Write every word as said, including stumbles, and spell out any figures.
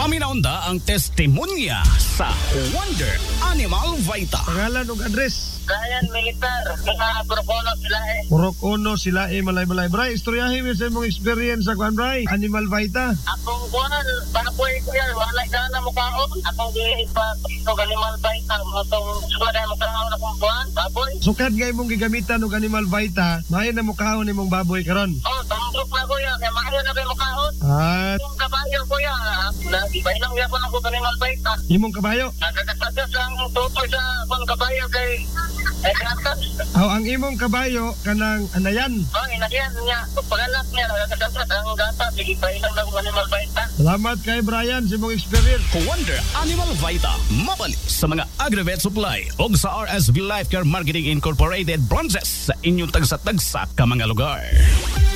Paminaunda ang testimonya sa Wonder Animal Vita. Pangalan ug address. Brian Militar, mga Porocono sila eh. Porocono sila eh, malay-malay. Bray, istoryahin mo sa imong experience sa Kwan, Bray. Animal Vita. Akong kuwan, panapoy ko yan, wala ka na mukhaon. Akong gipa, ito Animal Vita, itong suwada mukhaon akong kuwan, baboy. Sukad nga imong gigamitan og Animal Vita, mayo na mukhaon imong baboy karon. Oh, tambrok na ko yan, kaya maayo na kayo mukhaon. Ah, Yung kabayo ko yan, nagibay lang yan ko ng Animal Vita. imong kabayo. Nagkakasagas ang tutoy sa kung kabayo kay Eh, katas. Aw ang imong kabayo kanang anayan. Oh, inagyan niya. Pagalat niya, nagkakasagas ang gata. Nagibay lang ng Animal Vita. Salamat kay Brian sa imong experience. Wonder Animal Vita. Mabalik sa mga Agrovet Supply o sa R S V Life Care Marketing Incorporated branches sa inyong tagsa-tagsa ka mga lugar.